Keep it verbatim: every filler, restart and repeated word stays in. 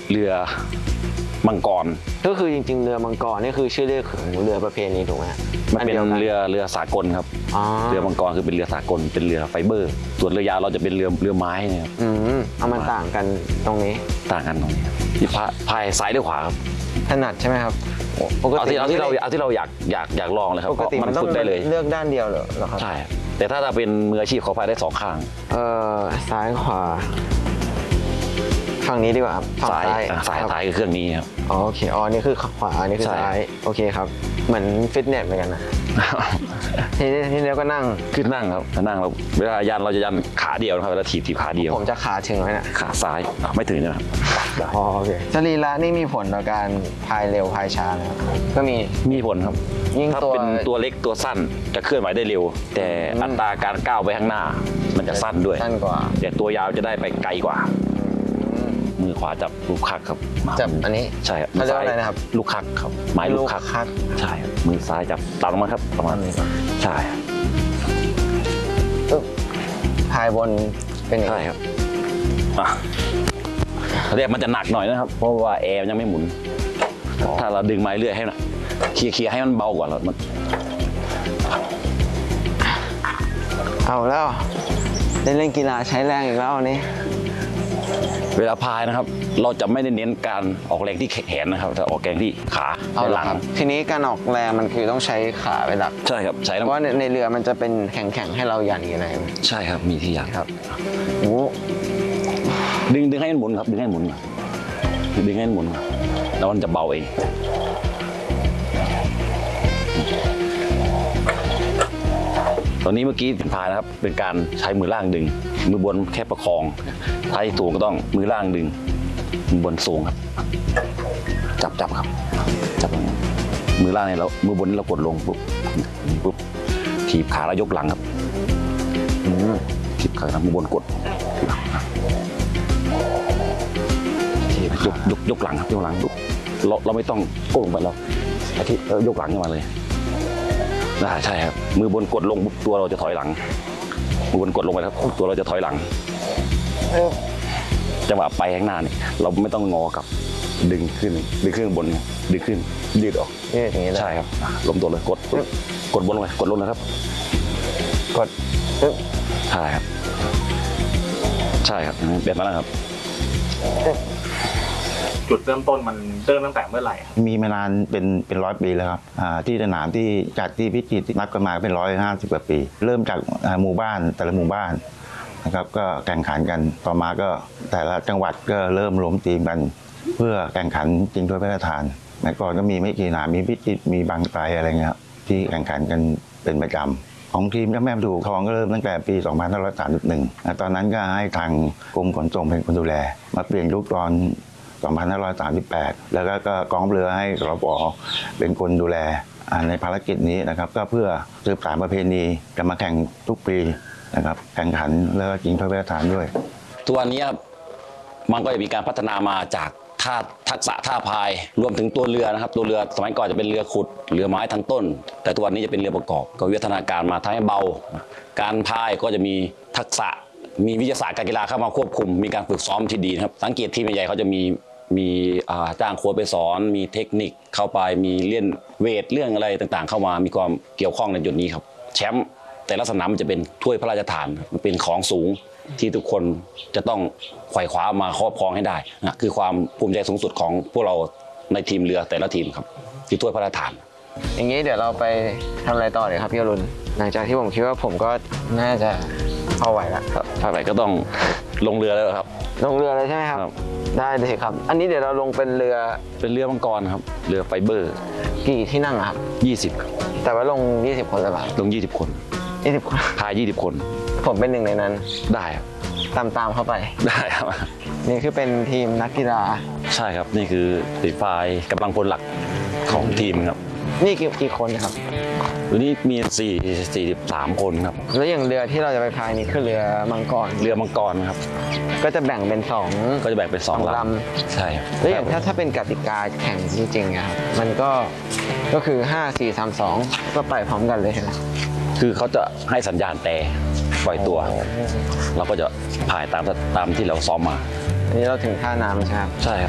เรือมังกรก็คือจริงๆเรือมังกรนี่คือชื่อเรียกของเรือประเภทนี้ถูกไหมมันเป็นเรือเรือสากลครับเรือมังกรคือเป็นเรือสากลเป็นเรือไฟเบอร์ส่วนเรือยาวเราจะเป็นเรือเรือไม้เนี่ยครับอืมเอามันต่างกันตรงนี้ต่างกันตรงนี้ที่พายซ้ายหรือขวาครับถนัดใช่ไหมครับเอาที่เอาที่เราเอาที่เราอยากอยากอยากลองเลยครับปกติมันต้องเลือกด้านเดียวเหรอครับใช่แต่ถ้าเราเป็นมืออาชีพเขาพายได้สองข้างเออซ้ายขวาฝั่งนี้ดีกว่าครับฝั่งซ้ายซ้ายซ้ายคือเครื่องนี้ครับอ๋อโอเคอ๋อนี่คือขวานี่คือซ้ายโอเคครับเหมือนฟิตเนสเหมือนกันนะทีนี้ทีนี้ก็นั่งขึ้นนั่งครับนั่งเราเวลายันเราจะยันขาเดียวนะครับเวลาถีบถีบขาเดียวผมจะขาถึงไหมเนี่ยขาซ้ายไม่ถึงนะครับอ๋อโอเคสรีระนี่มีผลต่อการพายเร็วพายช้าไหมก็มีมีผลครับยิ่งตัวเป็นตัวเล็กตัวสั้นจะเคลื่อนไหวได้เร็วแต่อัตราการก้าวไปข้างหน้ามันจะสั้นด้วยสั้นกว่าแต่ตัวยาวจะได้ไปไกลกว่ามือขวาจับลูกคักครับจับอันนี้ใช่ครับมือซ้ายอะไรนะครับลูกคักครับไม้ลูกคักใช่มือซ้ายจับตามลงมาครับประมาณนี้ใช่พายบนเป็นอย่างไรครับเรียกมันจะหนักหน่อยนะครับเพราะว่าแอร์ยังไม่หมุนถ้าเราดึงไม้เลื่อยให้นะเคลียร์ให้มันเบากว่าเรามันเอาแล้วได้เล่นกีฬาใช้แรงอีกแล้วนี้เวลาพายนะครับเราจะไม่ได้เน้นการออกแรงที่แขนนะครับแต่ออกแรงที่ขาหลังทีนี้การออกแรงมันคือต้องใช้ขาเป็นหลักใช่ครับใช่เพราะว่าในเรือมันจะเป็นแข็งๆให้เรายันอย่างไรใช่ครับมีที่ยันครับโอ้ดึงดึงให้มันหมุนครับดึงให้หมุนดึงให้มันหมุนแล้วมันจะเบาเองตอนนี้เมื่อกี้พายนะครับเป็นการใช้มือล่างดึงมือบนแค่ประคองท้ายสูงก็ต้องมือล่างดึงมือบนสูงครับจับจับครับจับมือล่างเนี่ยเรามือบนเรากดลงปุ๊บปุ๊บถีบขาแล้วยกหลังครับถีบขาแล้วมือบนกดยกยกยกหลังครับยกหลังปุ๊บเราเราไม่ต้องก้มลงไปเราอาทิตย์ยกหลังขึ้นมาเลยน่าใช่ครับมือบนกดลงปุ๊บตัวเราจะถอยหลังมือบนกดลงไปครับตัวเราจะถอยหลังจังหวะไปข้างหน้าเนี่ยเราไม่ต้องงอกับดึงขึ้นดึงขึ้นบนดึงขึ้นยืดออกยืดอย่างนี้เลยใช่ครับล้มตัวเลยกดกดบนลงไปกดลงนะครับกดปึ๊บใช่ครับใช่ครับแบบนั้นครับจุดเริ่มต้นมันเริ่มตั้งแต่เมื่อไหร่มีมานานเป็นเป็นร้อยปีแล้วครับที่สนามที่จัดที่พิจิตรนับกันมาเป็นร้อยห้าสิบกว่าปีเริ่มจากหมู่บ้านแต่ละหมู่บ้านนะครับก็แข่งขันกันต่อมาก็แต่ละจังหวัดก็เริ่มล้มทีมกันเพื่อแข่งขันจริงถ้วยพระราชทานเมื่อก่อนก็มีไม่กี่สนามมีพิจิตรมีบางไทรอะไรเงี้ยที่แข่งขันกันเป็นประจำของทีมเจ้าแม่ประตูทองก็เริ่มตั้งแต่ปีสองพันห้าร้อยสามสิบเอ็ดตอนนั้นก็ให้ทางกรมขนส่งเป็นคนดูแลมาเปลี่ยนยุคตอนสองพันห้าร้อยสามสิบแปดแล้วก็กองเรือให้รปภเป็นคนดูแลในภารกิจนี้นะครับก็เพื่อสืบสานประเพณีจะมาแข่งทุกปีนะครับแข่งขันแล้วก็ชิงถ้วยพระราชทานด้วยทุกวันนี้มันก็จะมีการพัฒนามาจากท่าทักษะท่าพายรวมถึงตัวเรือนะครับตัวเรือสมัยก่อนจะเป็นเรือขุดเรือไม้ทั้งต้นแต่ทุกวันนี้จะเป็นเรือประกอบก็วิวัฒนาการมาทำให้เบาการพายก็จะมีทักษะมีวิทยาศาสตร์การกีฬาเข้ามาควบคุมมีการฝึกซ้อมที่ดีนะครับสังเกตทีมใหญ่เขาจะมีมีจ้างโค้ชไปสอนมีเทคนิคเข้าไปมีเรื่องเวทเรื่องอะไรต่างๆเข้ามามีความเกี่ยวข้องในจุดนี้ครับแชมป์แต่ละสนามมันจะเป็นถ้วยพระราชทานมันเป็นของสูงที่ทุกคนจะต้องไขว่คว้ามาครอบครองให้ได้นะคือความภูมิใจสูงสุดของพวกเราในทีมเรือแต่ละทีมครับที่ถ้วยพระราชทานอย่างนี้เดี๋ยวเราไปทำอะไรต่อเลยครับพี่อรุณหลังจากที่ผมคิดว่าผมก็น่าจะพอไหวแล้วครับถ้าไหวก็ต้องลงเรือแล้วครับลงเรือเลยใช่ไหมครับได้เลยครับอันนี้เดี๋ยวเราลงเป็นเรือเป็นเรือมังกรครับเรือไฟเบอร์กี่ที่นั่งครับยี่สิบแต่ว่าลงยี่สิบคนหรือเปล่าลงยี่สิบคนยี่สิบคนพายยี่สิบคนผมเป็นหนึ่งในนั้นได้ครับตามตามเข้าไปได้ครับนี่คือเป็นทีมนักกีฬาใช่ครับนี่คือสีไฟกำลังพลหลักของทีมครับนี่กี่กี่คนครับวันนี้มีสี่สี่สิบสามคนครับแล้วอย่างเรือที่เราจะไปพายนี่คือเรือมังกรเรือมังกรครับก็จะแบ่งเป็นสองก็จะแบ่งเป็นสองลำใช่แล้วอย่างถ้าถ้าเป็นกติกาแข่งจริงๆครับมันก็ก็คือห้า สี่ สาม สองก็ไปพร้อมกันเลยใช่ไหมคือเขาจะให้สัญญาณแต่ปล่อยตัวเราก็จะพายตามตามที่เราซ้อมมาอันนี้เราถึงท่าน้ำใช่ไหมใช่ครับ